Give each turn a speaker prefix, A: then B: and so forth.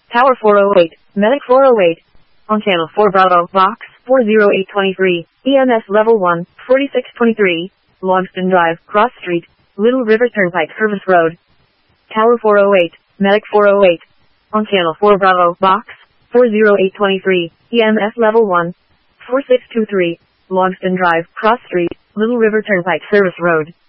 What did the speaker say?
A: Tower 408, Medic 408. On Channel 4 Bravo, Box 40823, EMS Level 1, 4623, Logston Drive, Cross Street, Little River Turnpike Service Road. Tower 408, Medic 408. On Channel 4 Bravo, Box 40823, EMS Level 1, 4623, Logston Drive, Cross Street, Little River Turnpike Service Road.